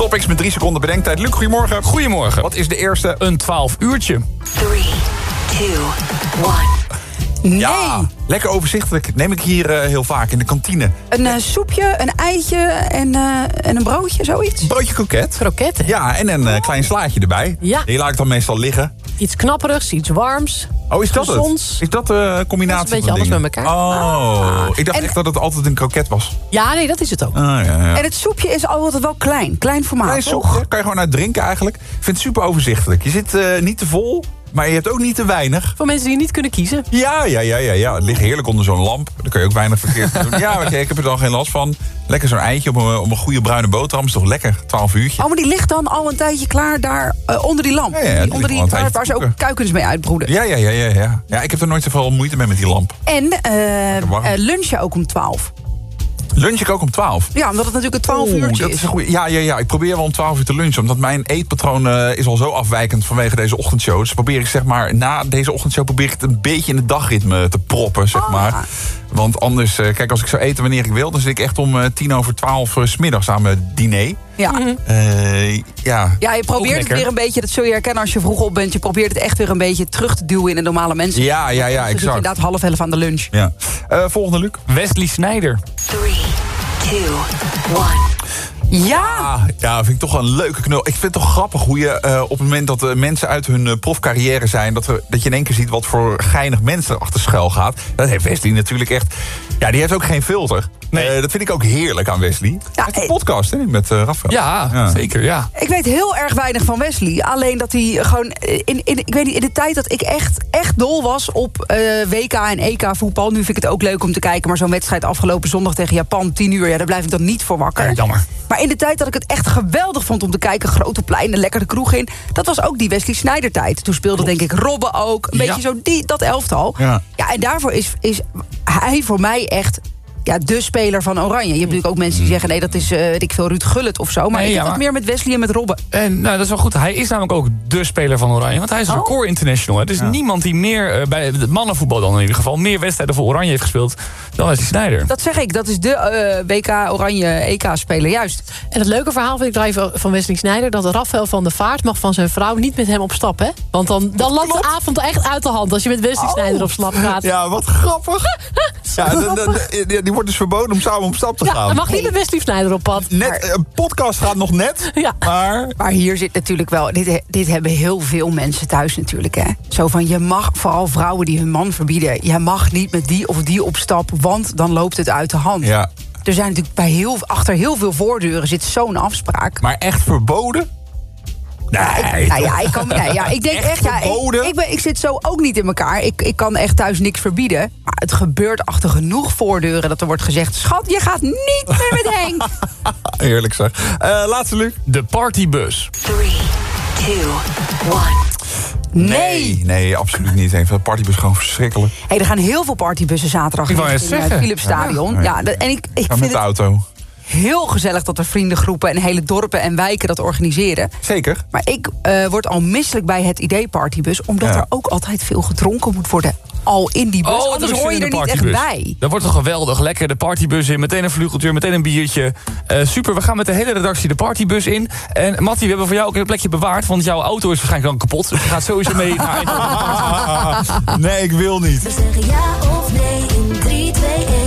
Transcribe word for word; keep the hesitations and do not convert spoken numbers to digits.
topics met drie seconden bedenktijd. Luc, goedemorgen. Goedemorgen. Wat is de eerste? Een twaalf uurtje. three, two, one. Nee. Ja, lekker overzichtelijk. Neem ik hier uh, heel vaak in de kantine. Een uh, soepje, een eitje en, uh, en een broodje, zoiets. Broodje kroket. Kroketten. Ja, en een uh, klein slaatje erbij. Ja. Die laat ik dan meestal liggen. Iets knapperigs, iets warms. Oh, is dat gezonds. het? Is dat de combinatie Dat is een beetje van alles dingen? bij elkaar. Oh, ik dacht En- echt dat het altijd een kroket was. Ja, nee, dat is het ook. Ah, ja, ja. En het soepje is altijd wel klein. Klein formaat, Klein toch? soepje, kan je gewoon uit drinken eigenlijk. Ik vind het super overzichtelijk. Je zit uh, niet te vol, maar je hebt ook niet te weinig. Voor mensen die niet kunnen kiezen. Ja, ja, ja, ja, ja. Het ligt heerlijk onder zo'n lamp. Daar kun je ook weinig verkeerd mee doen. Ja, maar kijk, ik heb er dan geen last van. Lekker zo'n eitje op een, op een goede bruine boterham. Is toch lekker? twaalf uurtje. Oh, maar die ligt dan al een tijdje klaar daar uh, onder die lamp. Ja, ja, die Die- onder ligt die al een waar, tijdje waar ze te ook koken. kuikens mee uitbroeden. Ja, ja, ja, ja, ja. Ja, ik heb er nooit zoveel moeite mee met die lamp. En uh, warm. uh, lunchen ook om twaalf. Lunch ik ook om twaalf. Ja, omdat het natuurlijk een twaalf Oeh, uurtje dat is. is een goeie. Ja, ja, ja, ik probeer wel om twaalf uur te lunchen. Omdat mijn eetpatroon uh, is al zo afwijkend vanwege deze ochtendshow. Dus probeer ik zeg maar, na deze ochtendshow probeer ik het een beetje in het dagritme te proppen, zeg Ah. maar. Want anders, uh, kijk, als ik zou eten wanneer ik wil, dan zit ik echt om uh, tien over twaalf uh, 's middags aan mijn diner. Ja. Uh, ja. Ja, je probeert het lekker. weer een beetje, dat zul je herkennen als je vroeg op bent. Je probeert het echt weer een beetje terug te duwen in de normale mensen. Ja, ja, ja, Dan zit je exact. inderdaad half elf aan de lunch. Ja. Uh, volgende, Luc. Wesley Sneijder. three, two, one. Ja! Ah, ja, vind ik toch een leuke knul. Ik vind het toch grappig hoe je uh, op het moment dat uh, mensen uit hun uh, profcarrière zijn... Dat, we, dat je in één keer ziet wat voor geinig mensen er achter schuil gaat. Dat heeft Wesley natuurlijk echt... Ja, die heeft ook geen filter. Nee. Uh, dat vind ik ook heerlijk aan Wesley. Ja, hij heeft een ik- podcast hè, met uh, Rafael. Ja, Ja. zeker, ja. Ik weet heel erg weinig van Wesley. Alleen dat hij gewoon... In, in, ik weet niet, in de tijd dat ik echt, echt dol was op uh, W K en E K voetbal... nu vind ik het ook leuk om te kijken... maar zo'n wedstrijd afgelopen zondag tegen Japan, tien uur... ja, daar blijf ik dan niet voor wakker. Ja, jammer. Maar in de tijd dat ik het echt geweldig vond om te kijken... grote pleinen, lekker de kroeg in... dat was ook die Wesley Sneijder tijd. Toen speelde denk ik Robben ook. Een Ja. beetje zo die, dat elftal. Ja. Ja, en daarvoor is, is hij voor mij echt... Ja, de speler van Oranje. Je hebt natuurlijk ook mensen die zeggen... nee, dat is, uh, weet ik veel, Ruud Gullit of zo. Maar Nee, ik heb ja, dat maar- meer met Wesley en met Robben. En nou, dat is wel goed. Hij is namelijk ook de speler van Oranje. Want hij is een Oh. record international. Er is Ja. niemand die meer, uh, bij het mannenvoetbal dan in ieder geval... meer wedstrijden voor Oranje heeft gespeeld dan Wesley Sneijder. Dat zeg ik, dat is de uh, W K Oranje E K-speler, juist. En het leuke verhaal vind ik daar even van Wesley Sneijder... dat Rafael van der Vaart mag van zijn vrouw niet met hem op stap, hè? Want dan, dan loopt de avond echt uit de hand... als je met Wesley Oh. Sneijder op stap gaat. Ja, Ja, wat grappig. Ja, de- de- de- die wordt dus verboden om samen op stap te gaan. dan mag niet met Wesley Sneijder op pad. Net, een podcast gaat nog net, Ja. maar... Maar hier zit natuurlijk wel... Dit, dit hebben heel veel mensen thuis natuurlijk, hè. Zo van, je mag, vooral vrouwen die hun man verbieden... je mag niet met die of die op stap, want dan loopt het uit de hand. Ja, Er zijn natuurlijk bij heel, achter heel veel voordeuren zit zo'n afspraak. maar echt verboden? Nee, Nou ja, ik, kan, nee, ja, ik denk Echt echt, ja, ik, verboden? ik, ben, ik zit zo ook niet in elkaar. Ik, ik kan echt thuis niks verbieden. Maar het gebeurt achter genoeg voordeuren dat er wordt gezegd... schat, je gaat niet meer met Henk. Heerlijk zeg. Uh, laatste, Luc. De partybus. three, two, one. Nee. Nee, absoluut niet. Ik vind de partybus gewoon verschrikkelijk. Hey, er gaan heel veel partybussen zaterdag Ik wou in net het zeggen. Philipsstadion. Ja. Ja, dat- en ik, ik Ga vind met de het auto. heel gezellig dat er vriendengroepen... en hele dorpen en wijken dat organiseren. Zeker. Maar ik uh, word al misselijk bij het idee partybus... omdat Ja. er ook altijd veel gedronken moet worden. Al in die bus, Oh, anders dat hoor je in er de niet echt partybus. bij. Dat wordt toch geweldig. Lekker de partybus in. Meteen een vlugeltje, meteen een biertje. Uh, super, we gaan met de hele redactie de partybus in. En Mattie, we hebben voor jou ook een plekje bewaard. Want jouw auto is waarschijnlijk dan kapot. Dus je gaat sowieso mee naar Eindhoven. Nee, ik wil niet. We zeggen ja of nee in drie, twee, één.